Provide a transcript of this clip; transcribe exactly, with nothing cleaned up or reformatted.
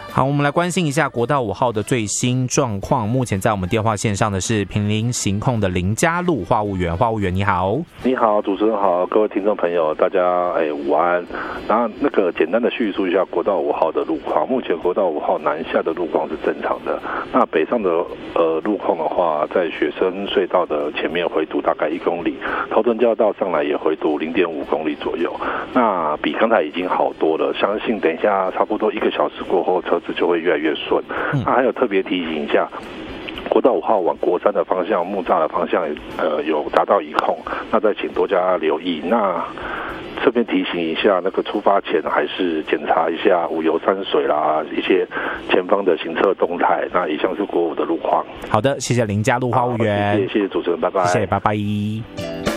好，我们来关心一下国道五号的最新状况。目前在我们电话线上的是坪林行控的林佳璐话务员，话务员你好。 你好，主持人好，各位听众朋友，大家哎午安。然后那个简单的叙述一下国道五号的路况。目前国道五号南下的路况是正常的，那北上的呃路况的话，在雪深隧道的前面回堵大概一公里，头城交道上来也回堵零点五公里左右。那比刚才已经好多了，相信等一下差不多一个小时过后，车子就会越来越顺。那还有特别提醒一下，国道五号往国山的方向、木栅的方向，呃，有达到一控，那再请多加留意。那这边提醒一下，那个出发前还是检查一下五油三水啦，一些前方的行车动态。那以上是国五的路况。 好的，谢谢林佳璐话务员， 谢谢谢谢主持人，拜拜， 谢谢，拜拜。